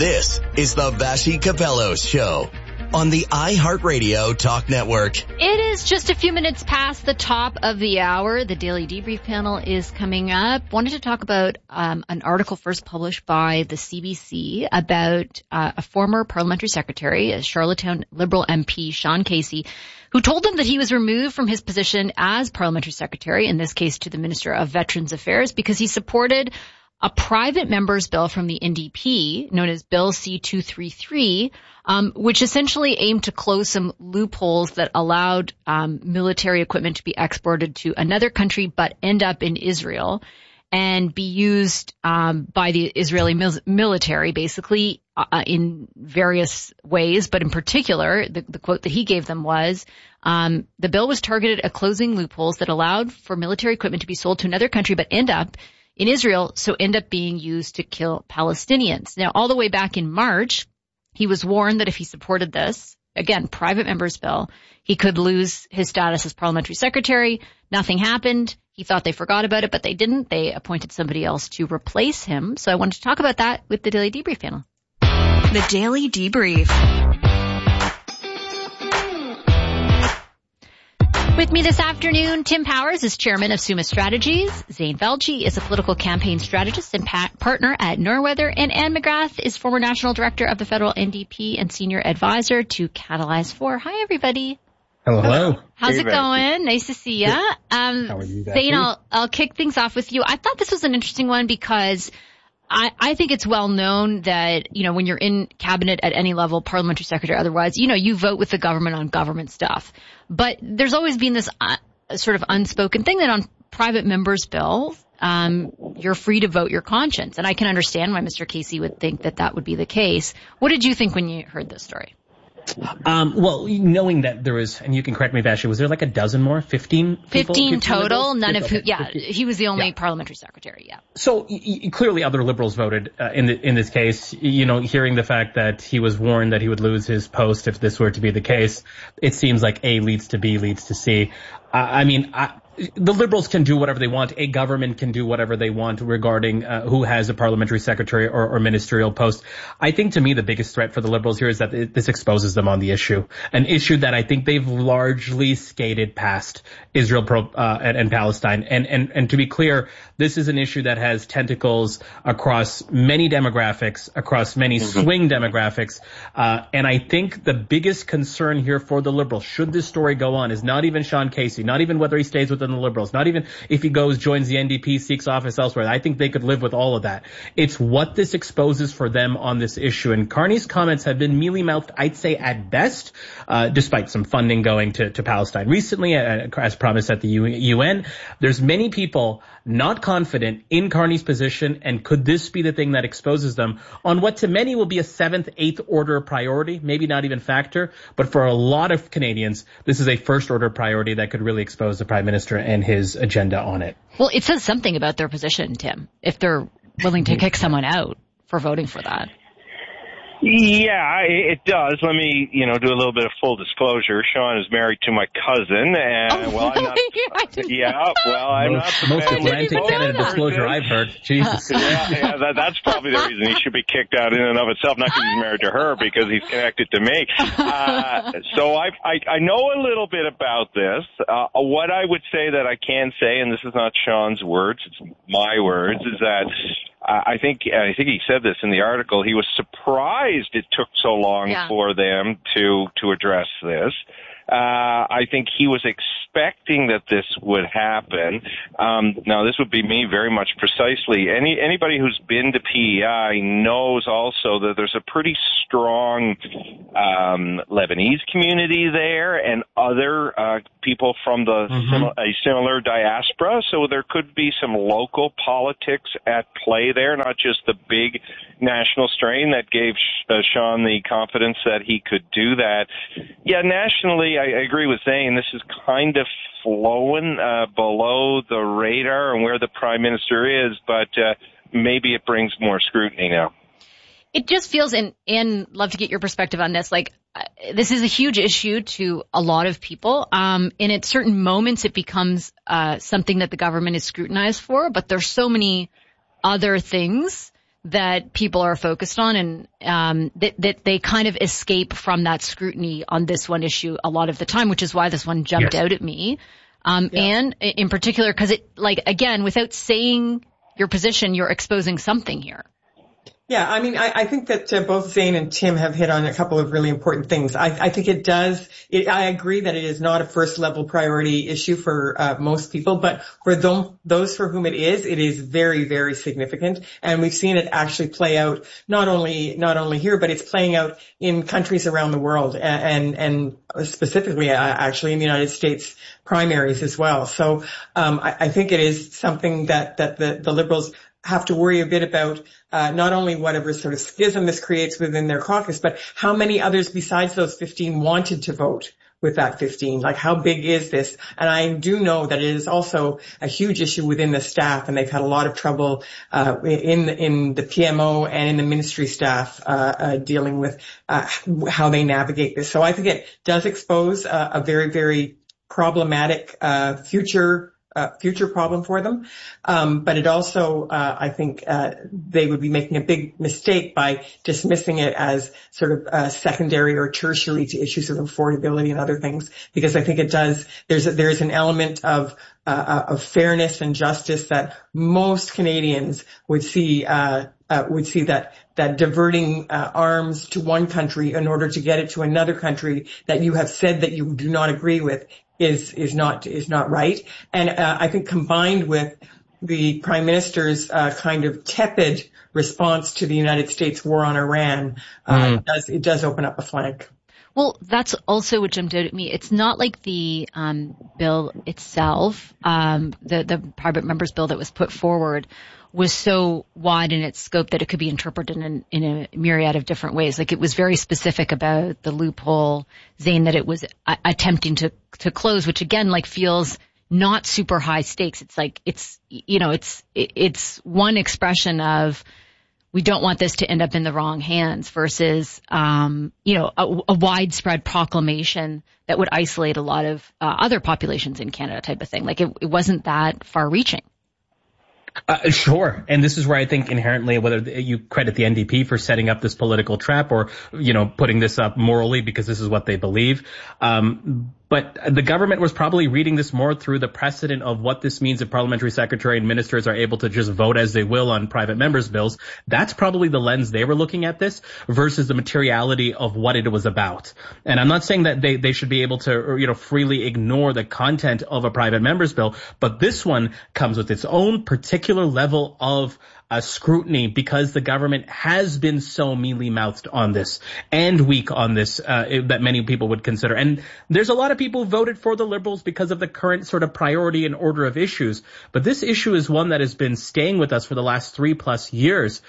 This is the Vassy Capello Show on the iHeartRadio Talk Network. It is just a few minutes past the top of the hour. The Daily Debrief panel is coming up. Wanted to talk about an article first published by the CBC about a former parliamentary secretary, a Charlottetown Liberal MP, Sean Casey, who told them that he was removed from his position as parliamentary secretary, in this case to the Minister of Veterans Affairs, because he supported a private member's bill from the NDP known as Bill C-233, which essentially aimed to close some loopholes that allowed military equipment to be exported to another country but end up in Israel and be used by the Israeli military, basically, in various ways. But in particular, the quote that he gave them was, the bill was targeted at closing loopholes that allowed for military equipment to be sold to another country but end up in Israel, so end up being used to kill Palestinians. Now, all the way back in March, he was warned that if he supported this, again, private member's bill, he could lose his status as parliamentary secretary. Nothing happened. He thought they forgot about it, but they didn't. They appointed somebody else to replace him. So I wanted to talk about that with the Daily Debrief panel. The Daily Debrief. With me this afternoon, Tim Powers is chairman of Summa Strategies. Zane Velji is a political campaign strategist and partner at Norweather. And Anne McGrath is former national director of the federal NDP and senior advisor to Catalyze 4. Hi, everybody. Hello. How's it going? Nice to see you. How are you, Zane, I'll kick things off with you. I thought this was an interesting one because I think it's well known that, you know, when you're in cabinet at any level, parliamentary secretary, otherwise, you know, you vote with the government on government stuff. But there's always been this sort of unspoken thing that on private members' bills, you're free to vote your conscience. And I can understand why Mr. Casey would think that that would be the case. What did you think when you heard this story? Well, knowing that there was, and you can correct me, Vassy, was there like a dozen more? 15 people? 15 total, none of who, okay. yeah, he was the only parliamentary secretary, yeah. So clearly other liberals voted in this case. You know, hearing the fact that he was warned that he would lose his post if this were to be the case, it seems like A leads to B leads to C. The liberals can do whatever they want. A government can do whatever they want regarding who has a parliamentary secretary or ministerial post. I think to me the biggest threat for the liberals here is that this exposes them on the issue, an issue that I think they've largely skated past, Israel and Palestine. And to be clear, this is an issue that has tentacles across many demographics, across many swing demographics. And I think the biggest concern here for the liberals, should this story go on, is not even Sean Casey, not even whether he stays within the liberals, not even if he goes, joins the NDP, seeks office elsewhere. I think they could live with all of that. It's what this exposes for them on this issue. And Carney's comments have been mealy-mouthed, I'd say at best, despite some funding going to Palestine recently, as promised at the UN. There's many people not confident in Carney's position, and could this be the thing that exposes them on what to many will be a 7th, 8th order priority, maybe not even factor, but for a lot of Canadians, this is a first order priority that could really expose the Prime Minister and his agenda on it. Well, it says something about their position, Tim, if they're willing to kick someone out for voting for that. Yeah, it does. Let me, do a little bit of full disclosure. Sean is married to my cousin, and I'm not. I'm not the most Atlantic Canada disclosure I've heard. Jesus. That's probably the reason he should be kicked out in and of itself. Not because he's married to her, because he's connected to me. So I know a little bit about this. What I would say that I can say, and this is not Sean's words, it's my words, is that I think he said this in the article. He was surprised it took so long for them to address this. I think he was expecting that this would happen. Now, this would be me very much precisely. Anybody who's been to PEI knows also that there's a pretty strong Lebanese community there and other people from a similar diaspora. So there could be some local politics at play there, not just the big national strain that gave Sean the confidence that he could do that. Yeah, nationally, I agree with Zane. This is kind of flowing below the radar and where the Prime Minister is, but maybe it brings more scrutiny now. It just feels, and love to get your perspective on this, like this is a huge issue to a lot of people. And at certain moments it becomes something that the government is scrutinized for, but there's so many other things that people are focused on, and that they kind of escape from that scrutiny on this one issue a lot of the time, which is why this one jumped out at me. And in particular, because it, like, again, without saying your position, you're exposing something here. Yeah, I mean, I think that both Zane and Tim have hit on a couple of really important things. I think it does. I agree that it is not a first level priority issue for most people, but for those for whom it is very, very significant. And we've seen it actually play out not only here, but it's playing out in countries around the world, and specifically actually in the United States primaries as well. So I think it is something that the Liberals have to worry a bit about, not only whatever sort of schism this creates within their caucus, but how many others besides those 15 wanted to vote with that 15. Like, how big is this? And I do know that it is also a huge issue within the staff, and they've had a lot of trouble in the PMO and in the ministry staff dealing with how they navigate this. So I think it does expose a very, very problematic future problem for them. But it also, I think, they would be making a big mistake by dismissing it as sort of secondary or tertiary to issues of affordability and other things, because I think it does, there's an element of fairness and justice that most Canadians would see that diverting arms to one country in order to get it to another country that you have said that you do not agree with is not right. And I think combined with the Prime Minister's kind of tepid response to the United States war on Iran, it does open up a flank. Well, that's also what jumped out at me. It's not like the bill itself, the private members bill that was put forward, was so wide in its scope that it could be interpreted in a myriad of different ways. Like, it was very specific about the loophole, Zane, that it was attempting to close, which again, like, feels not super high stakes. It's like, it's one expression of, we don't want this to end up in the wrong hands versus, a widespread proclamation that would isolate a lot of other populations in Canada type of thing. Like, it wasn't that far reaching. Sure. And this is where I think inherently, whether you credit the NDP for setting up this political trap or, putting this up morally because this is what they believe. But the government was probably reading this more through the precedent of what this means if parliamentary secretary and ministers are able to just vote as they will on private members' bills. That's probably the lens they were looking at this versus the materiality of what it was about. And I'm not saying that they should be able to, freely ignore the content of a private members' bill, but this one comes with its own particular level of scrutiny because the government has been so mealy-mouthed on this and weak on this that many people would consider. And there's a lot of people who voted for the Liberals because of the current sort of priority and order of issues. But this issue is one that has been staying with us for the last 3+ years.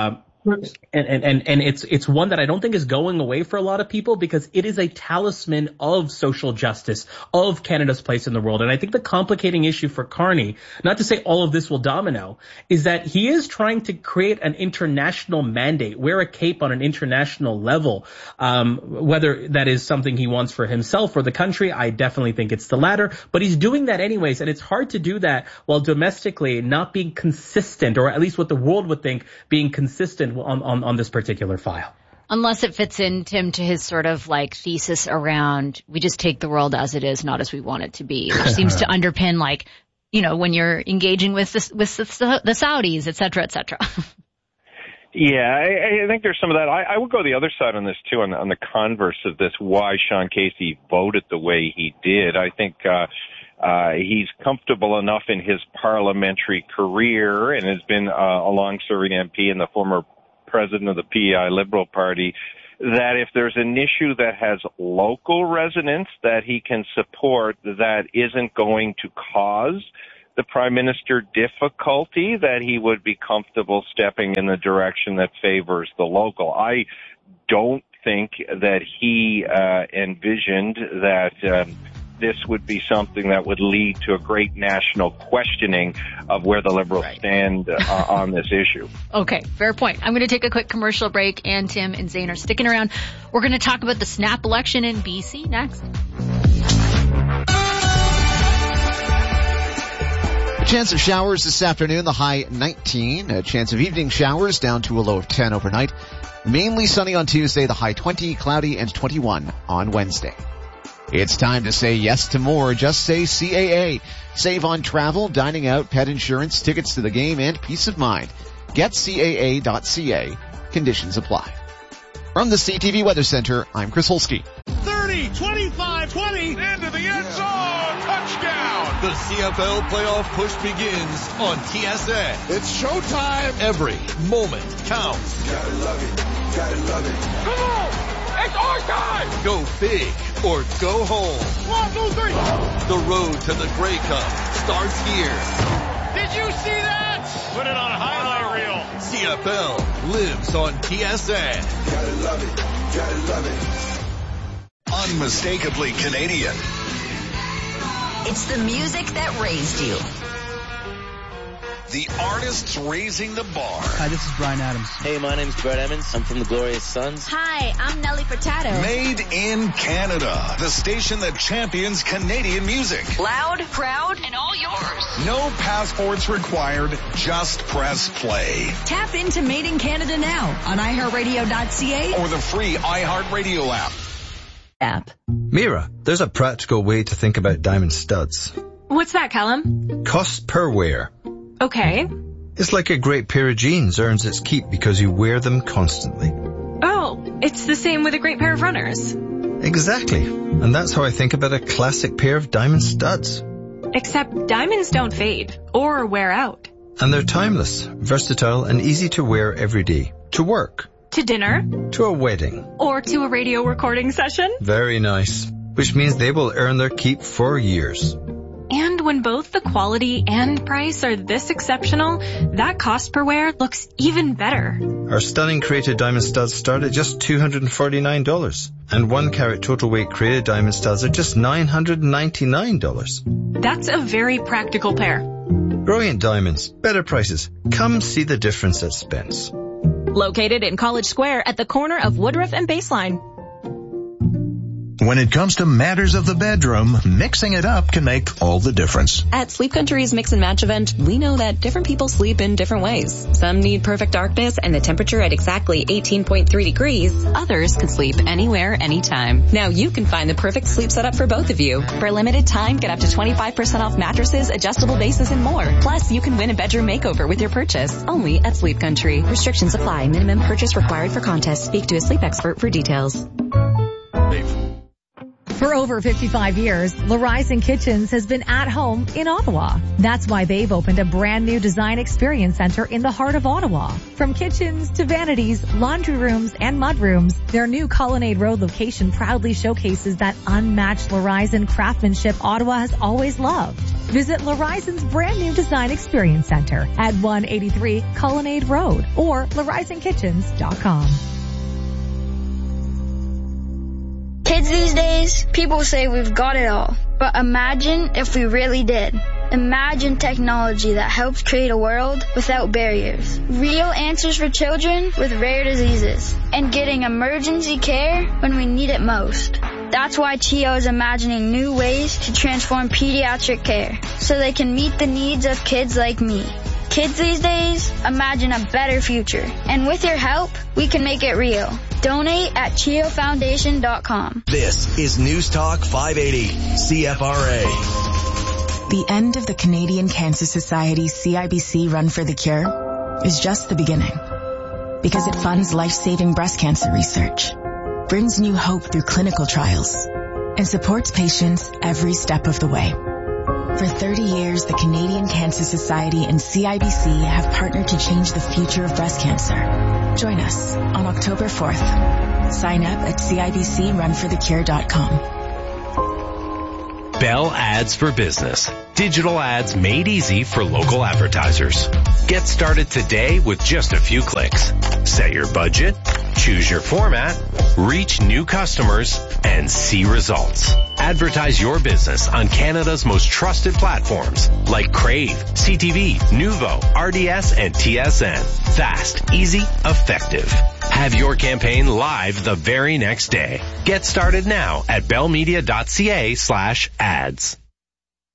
And it's one that I don't think is going away for a lot of people because it is a talisman of social justice, of Canada's place in the world. And I think the complicating issue for Carney, not to say all of this will domino, is that he is trying to create an international mandate, wear a cape on an international level. Whether that is something he wants for himself or the country, I definitely think it's the latter. But he's doing that anyways, and it's hard to do that while domestically not being consistent, or at least what the world would think being consistent on this particular file. Unless it fits in, Tim, to his sort of like thesis around we just take the world as it is, not as we want it to be, which seems to underpin, like, when you're engaging with the Saudis, et cetera, et cetera. Yeah, I think there's some of that. I would go the other side on this too, on the converse of this, why Sean Casey voted the way he did. I think he's comfortable enough in his parliamentary career and has been a long-serving MP and the former president of the PEI Liberal Party, that if there's an issue that has local resonance that he can support that isn't going to cause the Prime Minister difficulty, that he would be comfortable stepping in the direction that favors the local. I don't think that he envisioned that this would be something that would lead to a great national questioning of where the Liberals stand on this issue. Okay, fair point. I'm going to take a quick commercial break, and Tim and Zane are sticking around. We're going to talk about the snap election in BC next. Chance of showers this afternoon, the high 19. A chance of evening showers down to a low of 10 overnight. Mainly sunny on Tuesday, the high 20, cloudy and 21 on Wednesday. It's time to say yes to more. Just say CAA. Save on travel, dining out, pet insurance, tickets to the game, and peace of mind. Get CAA.ca. Conditions apply. From the CTV Weather Center, I'm Chris Holsky. 30, 25, 20, into the end zone, touchdown! The CFL playoff push begins on TSN. It's showtime. Every moment counts. Gotta love it, gotta love it. Come on, it's our time! Go big or go home. 1, 2, 3. The road to the Grey Cup starts here. Did you see that? Put it on a highlight reel. CFL lives on TSN. Gotta love it, gotta love it. Unmistakably Canadian. It's the music that raised you. The artists raising the bar. Hi, this is Bryan Adams. Hey, my name's Brett Emmons. I'm from the Glorious Sons. Hi, I'm Nelly Furtado. Made in Canada. The station that champions Canadian music. Loud, proud, and all yours. No passports required. Just press play. Tap into Made in Canada now on iHeartRadio.ca or the free iHeartRadio app. Mira, there's a practical way to think about diamond studs. What's that, Callum? Cost per wear. Okay. It's like a great pair of jeans earns its keep because you wear them constantly. Oh, it's the same with a great pair of runners. Exactly. And that's how I think about a classic pair of diamond studs. Except diamonds don't fade or wear out. And they're timeless, versatile, and easy to wear every day. To work. To dinner. To a wedding. Or to a radio recording session. Very nice. Which means they will earn their keep for years. And when both the quality and price are this exceptional, that cost per wear looks even better. Our stunning created diamond studs start at just $249. And 1 carat total weight created diamond studs are just $999. That's a very practical pair. Brilliant diamonds, better prices. Come see the difference at Spence. Located in College Square at the corner of Woodruff and Baseline. When it comes to matters of the bedroom, mixing it up can make all the difference. At Sleep Country's Mix and Match event, we know that different people sleep in different ways. Some need perfect darkness and the temperature at exactly 18.3 degrees. Others can sleep anywhere, anytime. Now you can find the perfect sleep setup for both of you. For a limited time, get up to 25% off mattresses, adjustable bases, and more. Plus, you can win a bedroom makeover with your purchase. Only at Sleep Country. Restrictions apply. Minimum purchase required for contest. Speak to a sleep expert for details. For over 55 years, Larizon Kitchens has been at home in Ottawa. That's why they've opened a brand new design experience center in the heart of Ottawa. From kitchens to vanities, laundry rooms, and mudrooms, their new Colonnade Road location proudly showcases that unmatched Larizon craftsmanship Ottawa has always loved. Visit Larizon's brand new design experience center at 183 Colonnade Road or LarizonKitchens.com. Kids these days, people say we've got it all. But imagine if we really did. Imagine technology that helps create a world without barriers. Real answers for children with rare diseases. And getting emergency care when we need it most. That's why CHEO is imagining new ways to transform pediatric care so they can meet the needs of kids like me. Kids these days imagine a better future. And with your help, we can make it real. Donate at CHEOFoundation.com. This is News Talk 580, CFRA. The end of the Canadian Cancer Society CIBC Run for the Cure is just the beginning. Because it funds life-saving breast cancer research, brings new hope through clinical trials, and supports patients every step of the way. For 30 years, the Canadian Cancer Society and CIBC have partnered to change the future of breast cancer. Join us on October 4th. Sign up at CIBCRunforthecure.com. Bell Ads for Business. Digital ads made easy for local advertisers. Get started today with just a few clicks. Set your budget, choose your format, reach new customers, and see results. Advertise your business on Canada's most trusted platforms like Crave, CTV, Nuvo, RDS, and TSN. Fast, easy, effective. Have your campaign live the very next day. Get started now at bellmedia.ca/ads.